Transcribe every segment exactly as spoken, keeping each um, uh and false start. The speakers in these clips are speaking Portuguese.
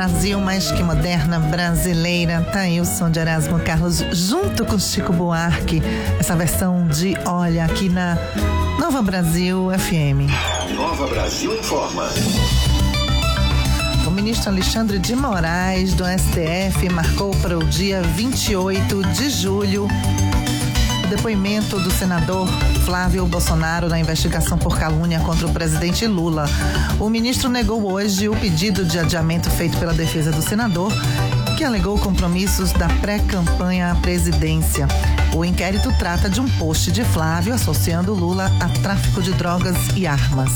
Brasil, mais que moderna, brasileira. Tá aí o som de Erasmo Carlos junto com Chico Buarque. Essa versão de Olha aqui na Nova Brasil F M. Nova Brasil informa. O ministro Alexandre de Moraes, do S T F, marcou para o dia vinte e oito de julho o depoimento do senador Flávio Bolsonaro na investigação por calúnia contra o presidente Lula. O ministro negou hoje o pedido de adiamento feito pela defesa do senador, que alegou compromissos da pré-campanha à presidência. O inquérito trata de um post de Flávio associando Lula a tráfico de drogas e armas.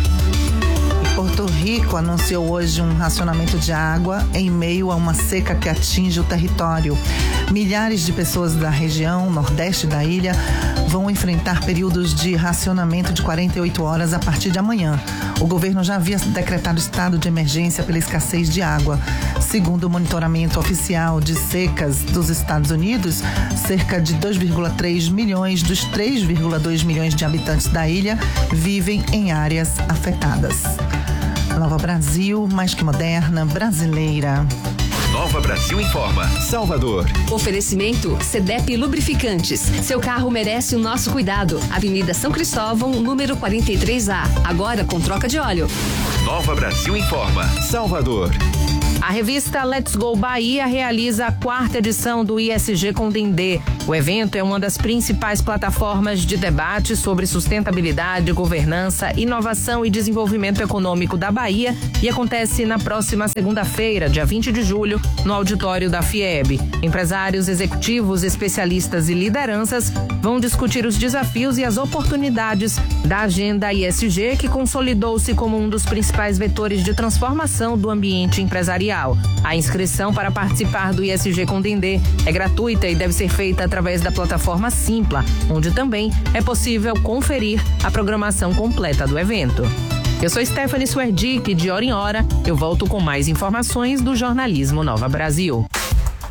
Porto Rico anunciou hoje um racionamento de água em meio a uma seca que atinge o território. Milhares de pessoas da região nordeste da ilha vão enfrentar períodos de racionamento de quarenta e oito horas a partir de amanhã. O governo já havia decretado estado de emergência pela escassez de água. Segundo o monitoramento oficial de secas dos Estados Unidos, cerca de dois vírgula três milhões dos três vírgula dois milhões de habitantes da ilha vivem em áreas afetadas. Nova Brasil, mais que moderna, brasileira. Nova Brasil informa. Salvador. Oferecimento Cedep Lubrificantes. Seu carro merece o nosso cuidado. Avenida São Cristóvão, número quarenta e três A. Agora com troca de óleo. Nova Brasil informa. Salvador. A revista Let's Go Bahia realiza a quarta edição do I S G com Dendê. O evento é uma das principais plataformas de debate sobre sustentabilidade, governança, inovação e desenvolvimento econômico da Bahia e acontece na próxima segunda-feira, dia vinte de julho, no auditório da FIEB. Empresários, executivos, especialistas e lideranças vão discutir os desafios e as oportunidades da agenda I S G, que consolidou-se como um dos principais vetores de transformação do ambiente empresarial. A inscrição para participar do I S G com Dendê é gratuita e deve ser feita através da plataforma Simpla, onde também é possível conferir a programação completa do evento. Eu sou Stephanie Swerdick e de hora em hora eu volto com mais informações do jornalismo Nova Brasil.